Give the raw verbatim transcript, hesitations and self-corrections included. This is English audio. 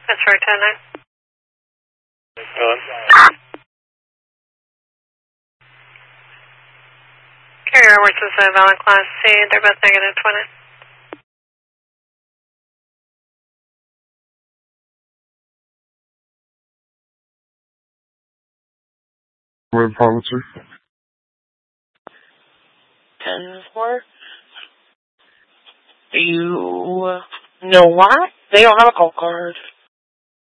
That's for ten nine. Carrier Edwards is a valid class C. They're both negative twenty. What department, sir? ten four. Do you know why? They don't have a call card.